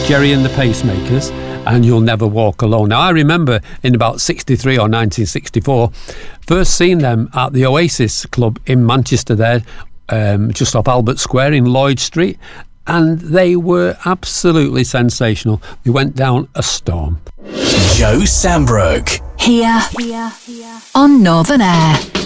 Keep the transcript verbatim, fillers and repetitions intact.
Gerry and the Pacemakers and You'll Never Walk Alone. Now, I remember in about sixty-three or nineteen sixty-four, first seeing them at the Oasis Club in Manchester there, um, just off Albert Square in Lloyd Street, and they were absolutely sensational. They went down a storm. Joe Sambrook. Here, here, here. On Northern Air.